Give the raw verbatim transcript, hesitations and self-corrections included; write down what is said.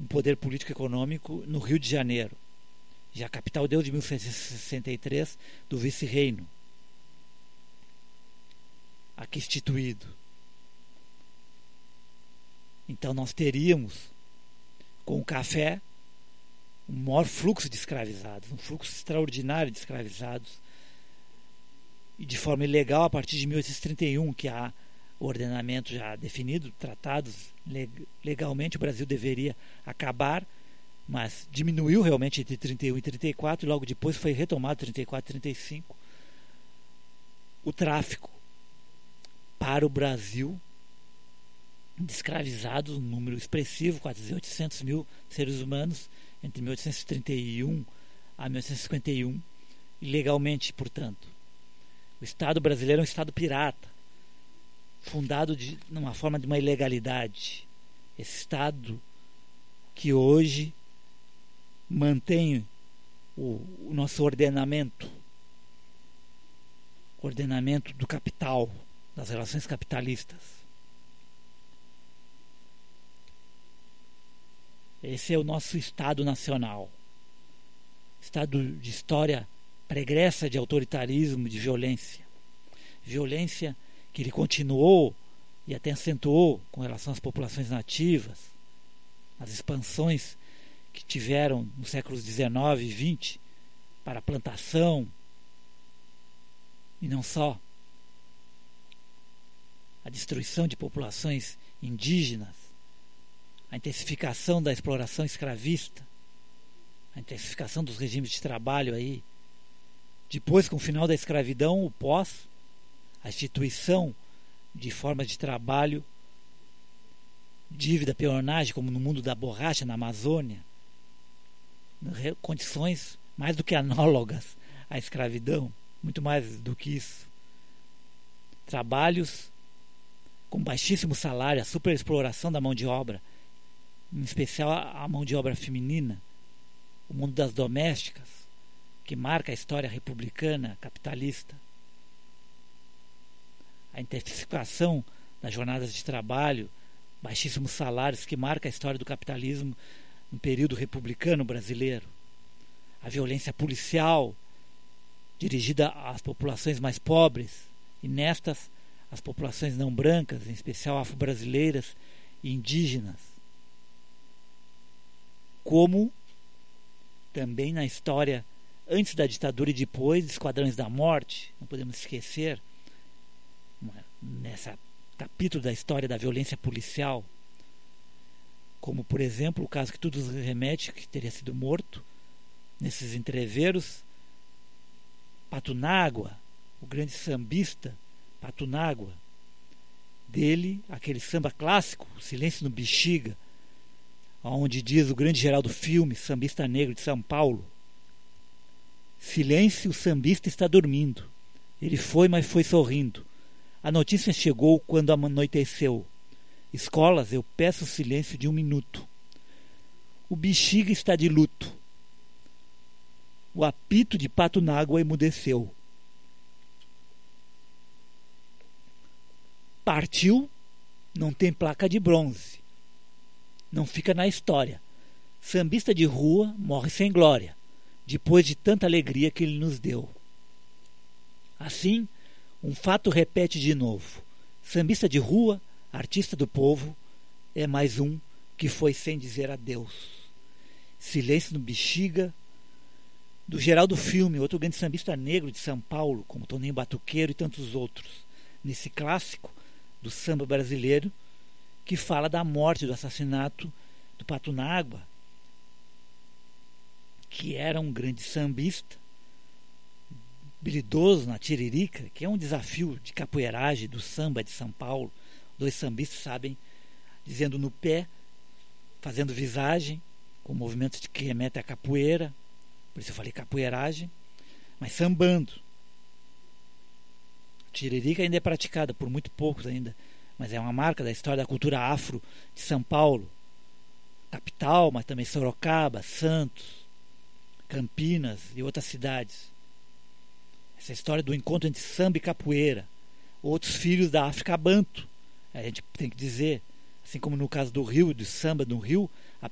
um poder político e econômico no Rio de Janeiro. Já a capital deu de mil seiscentos e sessenta e três do vice-reino, aqui instituído. Então nós teríamos, com o café, um maior fluxo de escravizados, um fluxo extraordinário de escravizados, e de forma ilegal a partir de mil oitocentos e trinta e um, que há o ordenamento já definido, tratados legalmente, o Brasil deveria acabar, mas diminuiu realmente entre trinta e um e trinta e quatro, e logo depois foi retomado trinta e quatro e trinta e cinco o tráfico para o Brasil de escravizados, um número expressivo, quase oitocentos mil seres humanos, entre mil oitocentos e trinta e um a mil oitocentos e cinquenta e um, ilegalmente, portanto. O Estado brasileiro é um Estado pirata, fundado de numa forma de uma ilegalidade. Esse Estado que hoje mantém o, o nosso ordenamento, o ordenamento do capital, das relações capitalistas. Esse é o nosso Estado nacional. Estado de história pregressa de autoritarismo, de violência. Violência que ele continuou e até acentuou com relação às populações nativas, as expansões que tiveram nos séculos dezenove e vinte para a plantação, e não só, a destruição de populações indígenas, a intensificação da exploração escravista, a intensificação dos regimes de trabalho aí. Depois, com o final da escravidão, o pós, a instituição de formas de trabalho, dívida, peonagem, como no mundo da borracha, na Amazônia, condições mais do que análogas à escravidão, muito mais do que isso. Trabalhos com baixíssimo salário, a superexploração da mão de obra, em especial a mão de obra feminina, o mundo das domésticas, que marca a história republicana, capitalista. A intensificação das jornadas de trabalho, baixíssimos salários, que marca a história do capitalismo no período republicano brasileiro. A violência policial, dirigida às populações mais pobres, e nestas, as populações não brancas, em especial afro-brasileiras e indígenas. Como também na história antes da ditadura e depois, Esquadrões da Morte, não podemos esquecer, nessa capítulo da história da violência policial, como por exemplo o caso que tudo remete, que teria sido morto nesses entreveros, Patunágua, o grande sambista Patunágua, dele aquele samba clássico, Silêncio no Bexiga, onde diz o grande geral do filme, sambista negro de São Paulo: silêncio, o sambista está dormindo. Ele foi, mas foi sorrindo. A notícia chegou quando anoiteceu. Escolas, eu peço silêncio de um minuto. O Bexiga está de luto. O apito de Patunágua emudeceu. Partiu, não tem placa de bronze. Não fica na história. Sambista de rua morre sem glória, depois de tanta alegria que ele nos deu. Assim, um fato repete de novo. Sambista de rua, artista do povo, é mais um que foi sem dizer adeus. Silêncio no Bexiga, do geral do filme, outro grande sambista negro de São Paulo, como Toninho Batuqueiro e tantos outros, nesse clássico do samba brasileiro, que fala da morte, do assassinato do Patunágua, que era um grande sambista, habilidoso na tiririca, que é um desafio de capoeiragem do samba de São Paulo. Dois sambistas sabem, dizendo no pé, fazendo visagem, com movimentos que remetem à capoeira, por isso eu falei capoeiragem, mas sambando. Tiririca ainda é praticada por muito poucos ainda, mas é uma marca da história da cultura afro de São Paulo, capital, mas também Sorocaba, Santos, Campinas e outras cidades. Essa história do encontro entre samba e capoeira, outros filhos da África Banto, a gente tem que dizer, assim como no caso do Rio, do samba no Rio,